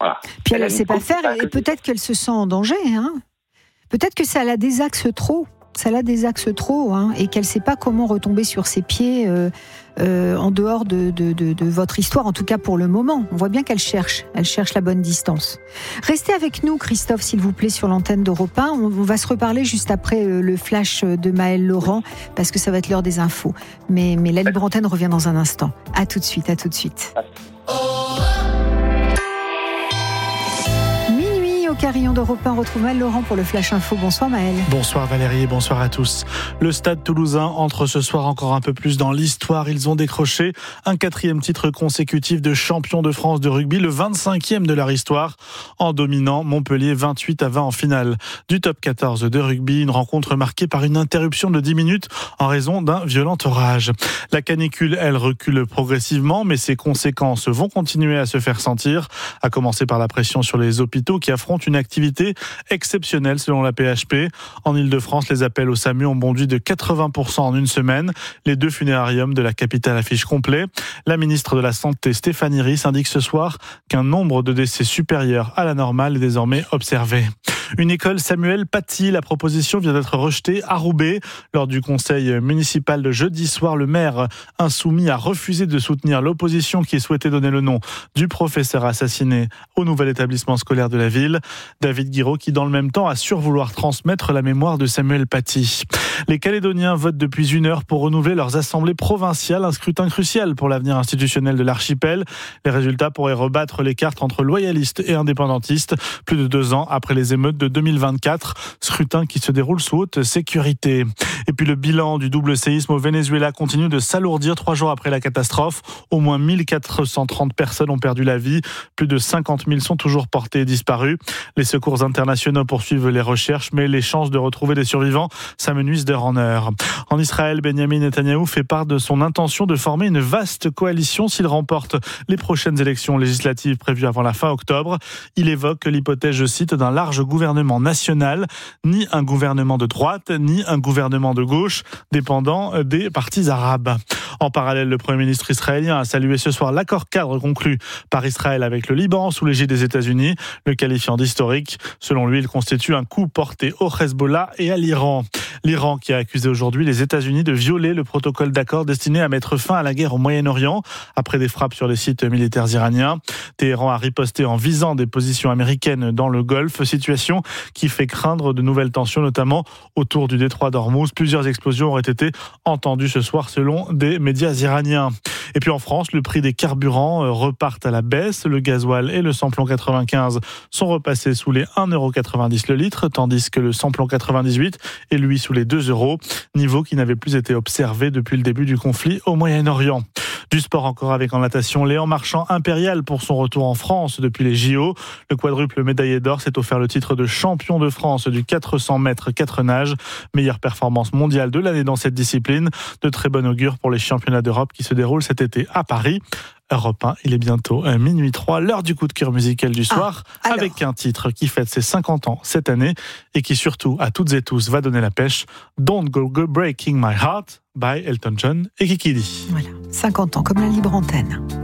Voilà. Puis elle ne sait pas faire et peut-être qu'elle se sent en danger. Hein. Peut-être que ça la désaxe trop. Et qu'elle ne sait pas comment retomber sur ses pieds en dehors de votre histoire, en tout cas pour le moment. On voit bien qu'elle cherche la bonne distance. Restez avec nous, Christophe, s'il vous plaît, sur l'antenne d'Europe 1. On va se reparler juste après le flash de Maëlle Laurent, parce que ça va être l'heure des infos. Mais la libre antenne revient dans un instant. À tout de suite. Au carillon d'Europe 1, on retrouve Maëlle Laurent pour le Flash Info. Bonsoir Maëlle. Bonsoir Valérie et bonsoir à tous. Le Stade Toulousain entre ce soir encore un peu plus dans l'histoire. Ils ont décroché un 4e titre consécutif de champion de France de rugby, le 25e de leur histoire, en dominant Montpellier 28-20 en finale du top 14 de rugby. Une rencontre marquée par une interruption de 10 minutes en raison d'un violent orage. La canicule, elle, recule progressivement, mais ses conséquences vont continuer à se faire sentir, à commencer par la pression sur les hôpitaux qui affrontent une activité exceptionnelle selon la PHP. En Ile-de-France, les appels au SAMU ont bondi de 80% en une semaine. Les 2 funérariums de la capitale affichent complet. La ministre de la Santé, Stéphanie Risse, indique ce soir qu'un nombre de décès supérieur à la normale est désormais observé. Une école Samuel Paty, la proposition vient d'être rejetée à Roubaix. Lors du conseil municipal de jeudi soir, le maire insoumis a refusé de soutenir l'opposition qui souhaitait donner le nom du professeur assassiné au nouvel établissement scolaire de la ville. David Guiraud qui, dans le même temps, assure vouloir transmettre la mémoire de Samuel Paty. Les Calédoniens votent depuis 1 heure pour renouveler leurs assemblées provinciales, un scrutin crucial pour l'avenir institutionnel de l'archipel. Les résultats pourraient rebattre les cartes entre loyalistes et indépendantistes, plus de 2 ans après les émeutes de 2024, scrutin qui se déroule sous haute sécurité. Et puis le bilan du double séisme au Venezuela continue de s'alourdir 3 jours après la catastrophe. Au moins 1430 personnes ont perdu la vie, plus de 50 000 sont toujours portées et disparues. Les secours internationaux poursuivent les recherches, mais les chances de retrouver des survivants s'amenuisent d'heure en heure. En Israël, Benjamin Netanyahou fait part de son intention de former une vaste coalition s'il remporte les prochaines élections législatives prévues avant la fin octobre. Il évoque l'hypothèse, je cite, d'un large gouvernement national, ni un gouvernement de droite, ni un gouvernement de gauche, dépendant des partis arabes. En parallèle, le Premier ministre israélien a salué ce soir l'accord cadre conclu par Israël avec le Liban sous l'égide des États-Unis, le qualifiant d'historique. Selon lui, il constitue un coup porté au Hezbollah et à l'Iran. L'Iran qui a accusé aujourd'hui les États-Unis de violer le protocole d'accord destiné à mettre fin à la guerre au Moyen-Orient après des frappes sur les sites militaires iraniens. Téhéran a riposté en visant des positions américaines dans le Golfe, situation qui fait craindre de nouvelles tensions, notamment autour du détroit d'Ormuz. Plusieurs explosions auraient été entendues ce soir selon des médias iraniens. Et puis en France, le prix des carburants repartent à la baisse. Le gasoil et le samplon 95 sont repassés sous les 1,90 € le litre, tandis que le samplon 98 est lui sous les 2 €, niveau qui n'avait plus été observé depuis le début du conflit au Moyen-Orient. Du sport encore avec en natation, Léon Marchand impérial pour son retour en France depuis les JO. Le quadruple médaillé d'or s'est offert le titre de champion de France du 400 mètres 4 nages. Meilleure performance mondiale de l'année dans cette discipline. De très bon augure pour les championnats d'Europe qui se déroulent cet été à Paris. Europe 1, il est bientôt minuit 3, l'heure du coup de cœur musical du soir, avec un titre qui fête ses 50 ans cette année et qui surtout, à toutes et tous, va donner la pêche. Don't Go Breaking My Heart by Elton John et Kiki Dee. Voilà, 50 ans comme la libre antenne.